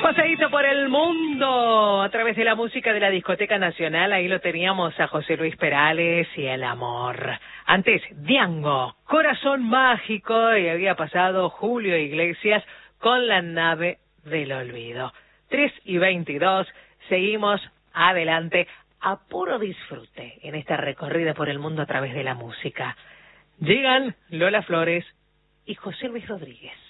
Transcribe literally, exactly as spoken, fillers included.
paseíto por el mundo a través de la música de la Discoteca Nacional. Ahí lo teníamos a José Luis Perales y El Amor. Antes, Diango, Corazón Mágico, y había pasado Julio Iglesias con La Nave del Olvido. tres y veintidós, seguimos adelante a puro disfrute en esta recorrida por el mundo a través de la música. Llegan Lola Flores y José Luis Rodríguez.